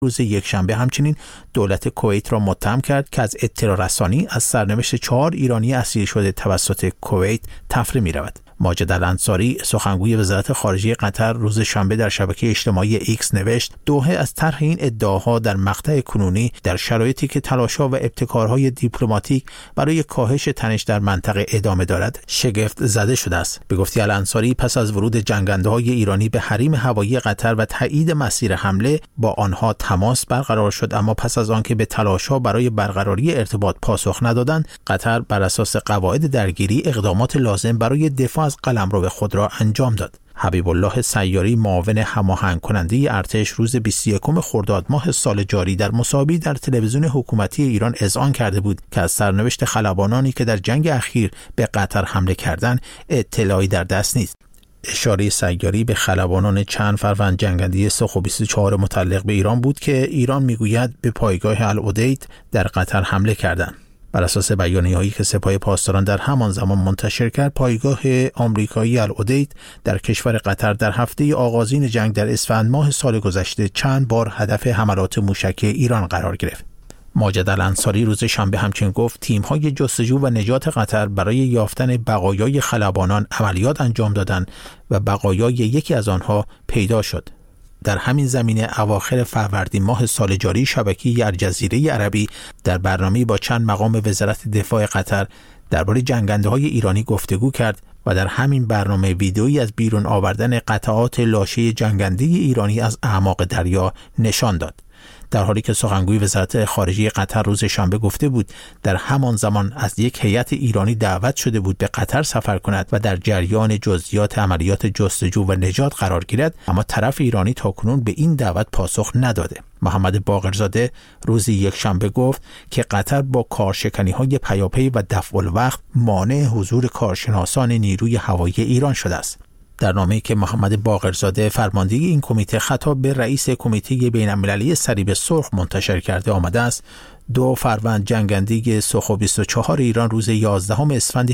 روز یکشنبه همچنین دولت کویت را متهم کرد که از اطلاع رسانی از سرنوشت 4 ایرانی اسیر شده توسط کویت تفره می‌رود. ماجد الانصاری سخنگوی وزارت خارجه قطر روز شنبه در شبکه اجتماعی ایکس نوشت دوحه از طرح این ادعاها در مقطع کنونی در شرایطی که تلاش‌ها و ابتکارهای دیپلماتیک برای کاهش تنش در منطقه ادامه دارد شگفت زده شده است. به گفته الانصاری پس از ورود جنگنده‌های ایرانی به حریم هوایی قطر و تایید مسیر حمله با آنها تماس برقرار شد، اما پس از آنکه به تلاش‌ها برای برقراری ارتباط پاسخ ندادند، قطر بر اساس قواعد درگیری اقدامات لازم برای دفاع از قلمرو خود را انجام داد. حبیب الله سیاری معاون هماهنگ کننده ارتش روز 21 خرداد ماه سال جاری در مصاحبه‌ای در تلویزیون حکومتی ایران اذعان کرده بود که از سرنوشت خلبانانی که در جنگ اخیر به قطر حمله کردند اطلاعی در دست نیست. اشاره سیاری به خلبانان چند فروند جنگنده سخو 24 متعلق به ایران بود که ایران میگوید به پایگاه العدید در قطر حمله کردند. بر اساس بیانیه‌هایی که سپاه پاسداران در همان زمان منتشر کرد، پایگاه آمریکایی العدید در کشور قطر در هفته آغازین جنگ در اسفند ماه سال گذشته چند بار هدف حملات موشکی ایران قرار گرفت. ماجد الانصاری روز شنبه همچنین گفت تیم‌های جستجو و نجات قطر برای یافتن بقایای خلبانان عملیات انجام دادند و بقایای یکی از آنها پیدا شد. در همین زمینه اواخر فروردین ماه سال جاری شبکه الجزیره عربی در برنامه‌ای با چند مقام وزارت دفاع قطر درباره جنگنده‌های ایرانی گفتگو کرد و در همین برنامه ویدئویی از بیرون آوردن قطعات لاشه جنگنده ایرانی از اعماق دریا نشان داد. در حالی که سخنگوی وزارت خارجه قطر روز شنبه گفته بود در همان زمان از یک هیئت ایرانی دعوت شده بود به قطر سفر کند و در جریان جزئیات عملیات جستجو و نجات قرار گیرد، اما طرف ایرانی تاکنون به این دعوت پاسخ نداده. محمد باقرزاده روز یکشنبه گفت که قطر با کارشکنی‌های پیاپی و دفع الوقت مانع حضور کارشناسان نیروی هوایی ایران شده است. در نامه‌ای که محمد باقرزاده فرمانده این کمیته خطاب به رئیس کمیته بین‌المللی صلیب سرخ منتشر کرده آمده است 2 فروند جنگنده سخو 24 ایران روز 11 اسفند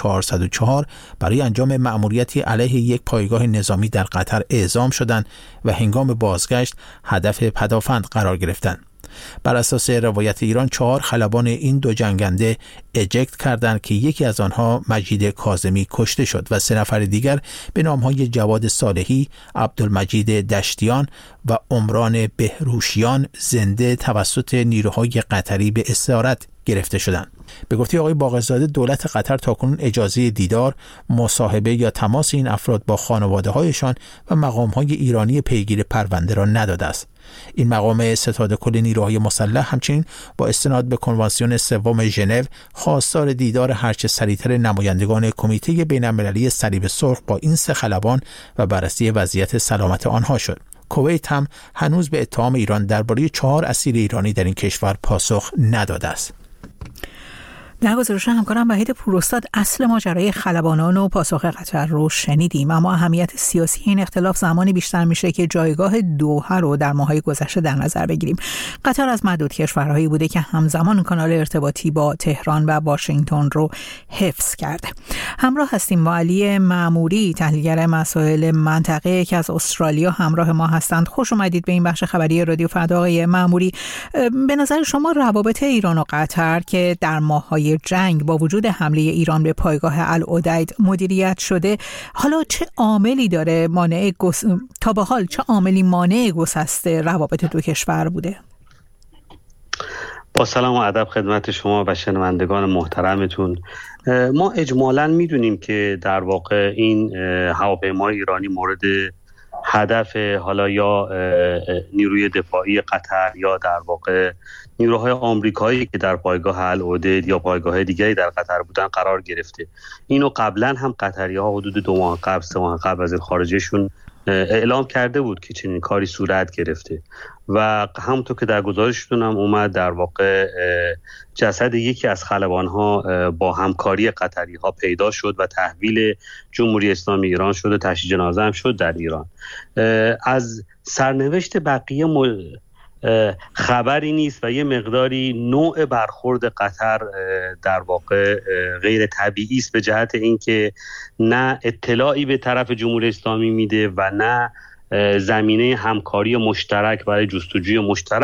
1404 برای انجام مأموریتی علیه یک پایگاه نظامی در قطر اعزام شدند و هنگام بازگشت هدف پدافند قرار گرفتند. بر اساس روایت ایران 4 خلبان این 2 جنگنده اجکت کردند که یکی از آنها مجید کاظمی کشته شد و 3 نفر دیگر به نامهای جواد صالحی، عبدالمجید دشتیان و عمران بهروشیان زنده توسط نیروهای قطری به اسارت گرفته شدند. به گفته آقای باقرزاده دولت قطر تاکنون اجازه دیدار، مصاحبه یا تماس این افراد با خانواده‌هایشان و مقام‌های ایرانی پیگیر پرونده را نداده است. این مقام ستاد کل نیروهای مسلح همچنین با استناد به کنوانسیون سوم ژنو خواستار دیدار هرچه سریعتر نمایندگان کمیته بین‌المللی صلیب سرخ با این 3 خلبان و بررسی وضعیت سلامت آنها شد. کویت هم هنوز به اتهام ایران درباره 4 اسیر ایرانی در این کشور پاسخ نداده است. در گزارش همکارم وحید پوراستاد اصل ماجرای خلبانان و پاسخ قطر رو شنیدیم، اما اهمیت سیاسی این اختلاف زمانی بیشتر میشه که جایگاه دوحه رو در ماه‌های گذشته در نظر بگیریم. قطر از معدود کشورهایی بوده که همزمان کانال ارتباطی با تهران و واشنگتن رو حفظ کرده. همراه هستیم با علی معموری، تحلیلگر مسائل منطقه که از استرالیا همراه ما هستند. خوش اومدید به این بخش خبری رادیو فردا آقای معموری. به نظر شما روابط ایران و قطر که در ماه‌های جنگ با وجود حمله ایران به پایگاه العدید مدیریت شده، حالا چه عاملی داره تا به حال چه عاملی مانع گسست روابط 2 کشور بوده؟ با سلام و ادب خدمت شما و شنوندگان محترمتون. ما اجمالاً میدونیم که در واقع این هواپیمای ایرانی مورد هدف حالا یا نیروی دفاعی قطر یا در واقع نیروهای آمریکایی که در پایگاه العدید یا پایگاه دیگری در قطر بودن قرار گرفته. اینو قبلا هم قطری‌ها حدود 2 ماه قبل 3 ماه قبل وزیر خارجهشون اعلام کرده بود که چنین کاری صورت گرفته و همونطور که در گزارشتون هم اومد در واقع جسد یکی از خلبان‌ها با همکاری قطری‌ها پیدا شد و تحویل جمهوری اسلامی ایران شد و تشییع جنازه هم شد در ایران. از سرنوشت بقیه خبری نیست و یه مقداری نوع برخورد قطر در واقع غیر طبیعی است به جهت اینکه نه اطلاعی به طرف جمهوری اسلامی میده و نه زمینه همکاری مشترک برای جستجوی مشترک